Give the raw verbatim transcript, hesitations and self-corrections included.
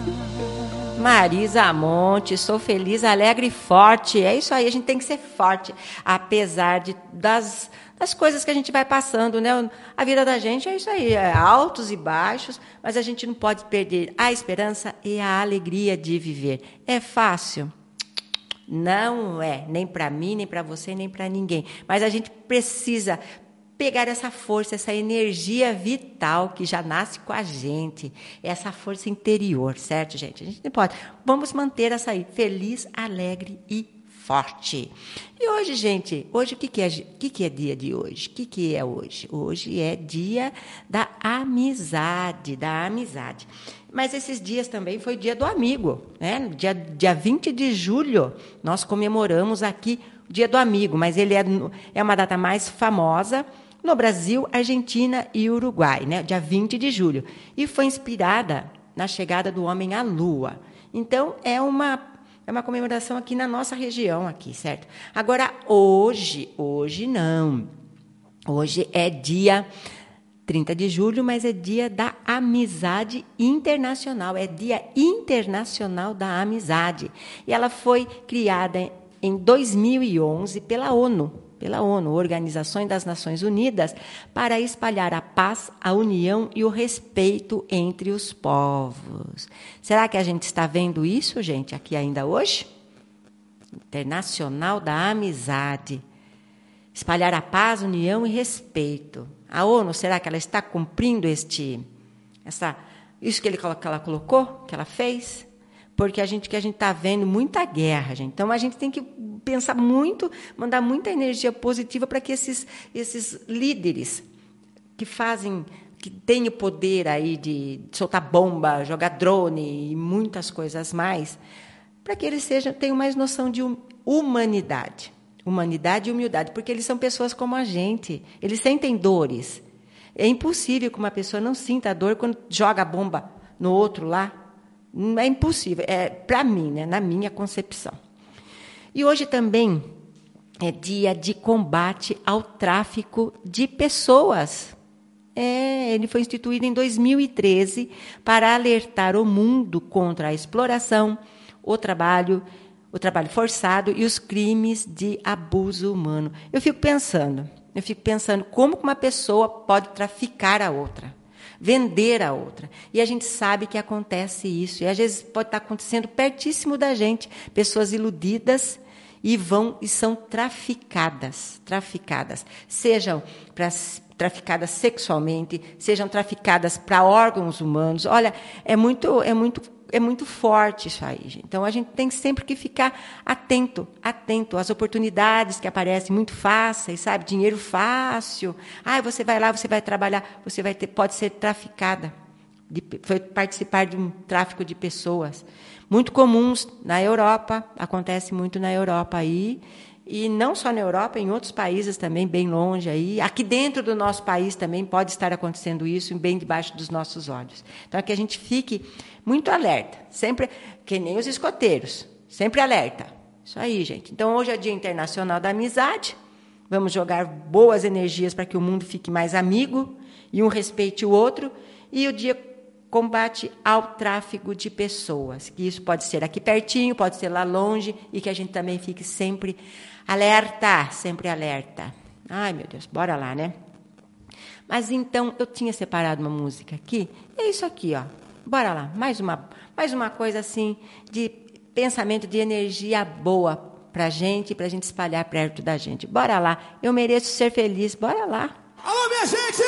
Marisa Monte, sou feliz, alegre e forte. É isso aí, a gente tem que ser forte, apesar de, das, das coisas que a gente vai passando, né? A vida da gente é isso aí, é altos e baixos, mas a gente não pode perder a esperança e a alegria de viver. É fácil? Não é, nem para mim, nem para você, nem para ninguém. Mas a gente precisa pegar essa força, essa energia vital que já nasce com a gente, essa força interior, certo, gente? A gente não pode. Vamos manter essa aí, feliz, alegre e forte. E hoje, gente, hoje o que, que, é, o que, que é dia de hoje? O que, que é hoje? Hoje é dia da amizade, da amizade. Mas esses dias também foi dia do amigo, né? Dia, dia vinte de julho, nós comemoramos aqui o dia do amigo, mas ele é, é uma data mais famosa no Brasil, Argentina e Uruguai, né? Dia vinte de julho. E foi inspirada na chegada do homem à Lua. Então, é uma, é uma comemoração aqui na nossa região, aqui, certo? Agora, hoje, hoje não. Hoje é dia trinta de julho, mas é dia da amizade internacional. É dia internacional da amizade. E ela foi criada em dois mil e onze pela ONU. Pela ONU, Organização das Nações Unidas, para espalhar a paz, a união e o respeito entre os povos. Será que a gente está vendo isso, gente, aqui ainda hoje? Internacional da Amizade. Espalhar a paz, união e respeito. A ONU, será que ela está cumprindo este, essa, isso que, ele, que ela colocou, que ela fez? Porque a gente que a gente está vendo muita guerra, gente. Então a gente tem que pensar muito, mandar muita energia positiva para que esses, esses líderes que fazem, que têm o poder aí de soltar bomba, jogar drone e muitas coisas mais, para que eles sejam, tenham mais noção de humanidade. Humanidade e humildade, porque eles são pessoas como a gente. Eles sentem dores. É impossível que uma pessoa não sinta dor quando joga a bomba no outro lá. É impossível, é para mim, né, na minha concepção. E hoje também é dia de combate ao tráfico de pessoas. É, ele foi instituído em dois mil e treze para alertar o mundo contra a exploração, o trabalho, o trabalho forçado e os crimes de abuso humano. Eu fico pensando, eu fico pensando como uma pessoa pode traficar a outra. Vender a outra. E a gente sabe que acontece isso. E às vezes pode estar acontecendo pertíssimo da gente. Pessoas iludidas e vão e são traficadas. Traficadas. Sejam pra, traficadas sexualmente, sejam traficadas para órgãos humanos. Olha, é muito, é muito, é muito forte isso aí, gente. Então a gente tem sempre que ficar atento, atento às oportunidades que aparecem muito fáceis, sabe? Dinheiro fácil. Ah, você vai lá, você vai trabalhar, você vai ter, pode ser traficada, de, foi participar de um tráfico de pessoas. Muito comuns na Europa, acontece muito na Europa aí, e não só na Europa, em outros países também, bem longe aí. Aqui dentro do nosso país também pode estar acontecendo isso, bem debaixo dos nossos olhos. Então, é que a gente fique muito alerta, sempre, que nem os escoteiros, sempre alerta. Isso aí, gente. Então, hoje é Dia Internacional da Amizade. Vamos jogar boas energias para que o mundo fique mais amigo e um respeite o outro. E o dia combate ao tráfico de pessoas. Que isso pode ser aqui pertinho, pode ser lá longe, e que a gente também fique sempre alerta, sempre alerta. Ai, meu Deus, bora lá, né? Mas então, eu tinha separado uma música aqui, é isso aqui, ó. Bora lá, mais uma, mais uma coisa assim, de pensamento, de energia boa pra gente, pra gente espalhar perto da gente. Bora lá, eu mereço ser feliz, bora lá. Alô, minha gente!